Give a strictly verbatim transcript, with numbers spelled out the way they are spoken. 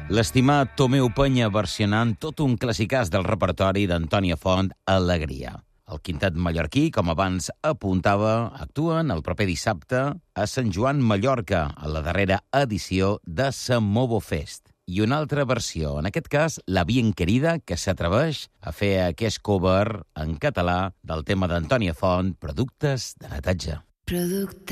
L'estimat Tomeu Penya versionant tot un classicàs del repertori d'Antònia Font, Alegria. El quintet mallorquí, com abans apuntava, actuen el proper dissabte a Sant Joan, Mallorca, a la darrera edició de Samovo Fest. I una altra versió, en aquest cas, la Bien Querida, que s'atreveix a fer aquest cover en català del tema d'Antònia Font, Productes de netatge. Producte